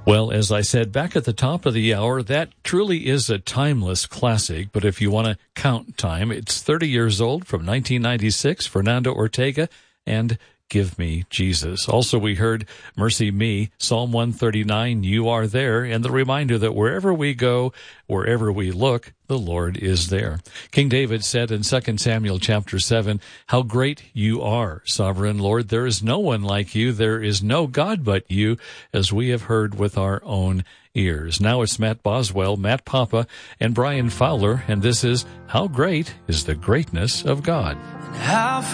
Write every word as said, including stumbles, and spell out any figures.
Well, as I said back at the top of the hour, that truly is a timeless classic. But if you want to count time, it's thirty years old, from nineteen ninety-six, Fernando Ortega and Give Me Jesus. Also, we heard Mercy Me, Psalm one thirty-nine, You Are There, and the reminder that wherever we go, wherever we look, the Lord is there. King David said in Second Samuel chapter seven, How great you are, sovereign Lord. There is no one like you. There is no God but you, as we have heard with our own ears. Now it's Matt Boswell, Matt Papa, and Brian Fowler, and this is How Great is the Greatness of God. How